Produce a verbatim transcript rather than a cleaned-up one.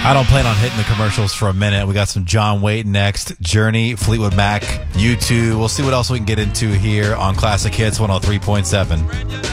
I don't plan on hitting the commercials for a minute. We got some John Waite next. Journey, Fleetwood Mac, U two. We'll see what else we can get into here on Classic Hits one oh three point seven.